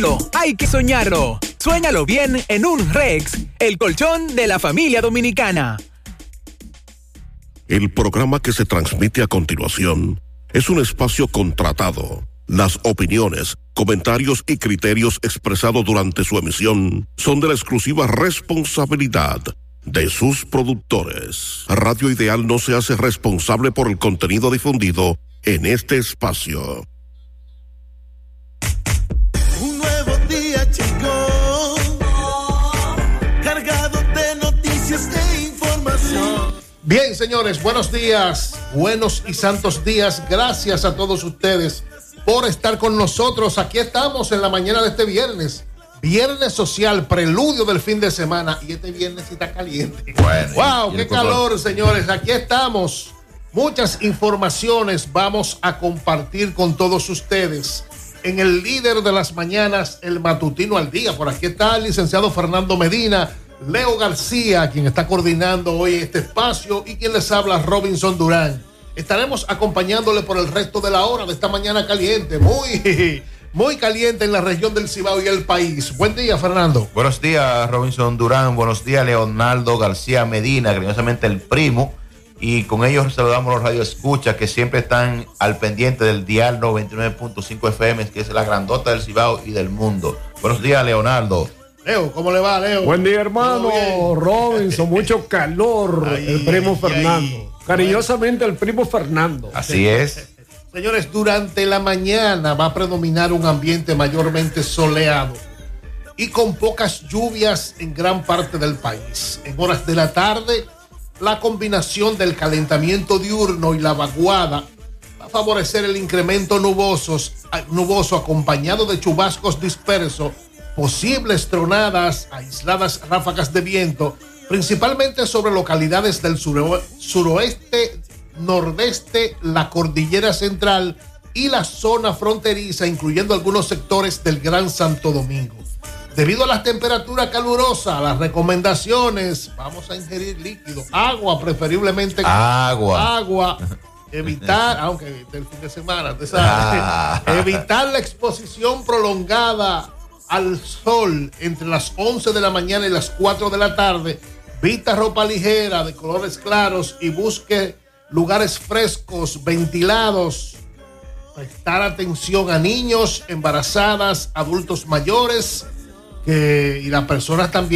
Hay que soñarlo. Suéñalo bien en un Rex, el colchón de la familia dominicana. El programa que se transmite a continuación es un espacio contratado. Las opiniones, comentarios y criterios expresados durante su emisión son de la exclusiva responsabilidad de sus productores. Radio Ideal no se hace responsable por el contenido difundido en este espacio. Un nuevo día, chicos, cargado de noticias e información. Bien, señores, buenos días, buenos y santos días. Gracias a todos ustedes por estar con nosotros. Aquí estamos en la mañana de este viernes. Viernes social, preludio del fin de semana. Y este viernes sí está caliente. Bueno, ¡Wow! ¡Qué calor, señores! Aquí estamos. Muchas informaciones vamos a compartir con todos ustedes en el líder de las mañanas, el matutino al día. Por aquí está el licenciado Fernando Medina, Leo García, quien está coordinando hoy este espacio, y quien les habla, Robinson Durán. Estaremos acompañándole por el resto de la hora de esta mañana caliente, muy caliente en la región del Cibao y el país. Buen día, Fernando. Buenos días, Robinson Durán. Buenos días, Leonardo García Medina, cariñosamente el primo. Y con ellos saludamos a los radioescuchas que siempre están al pendiente del dial 99.5 FM, que es la grandota del Cibao y del mundo. Buenos días, Leonardo. Leo, ¿cómo le va, Leo? Buen día, hermano Robinson. Mucho calor. El primo Fernando. Cariñosamente, el primo Fernando. Así es. Señores, durante la mañana va a predominar un ambiente mayormente soleado y con pocas lluvias en gran parte del país. En horas de la tarde, la combinación del calentamiento diurno y la vaguada va a favorecer el incremento nuboso acompañado de chubascos dispersos, posibles tronadas, aisladas ráfagas de viento, principalmente sobre localidades del suroeste, nordeste, la cordillera central y la zona fronteriza, incluyendo algunos sectores del Gran Santo Domingo. Debido a las temperaturas calurosas, las recomendaciones, vamos a ingerir líquido, agua preferiblemente. Agua. Evitar, aunque del fin de semana, ¿te sabes? Evitar la exposición prolongada al sol entre las 11 de la mañana y las 4 de la tarde. Vista ropa ligera de colores claros y busque lugares frescos, ventilados. Prestar atención a niños, embarazadas, adultos mayores y las personas también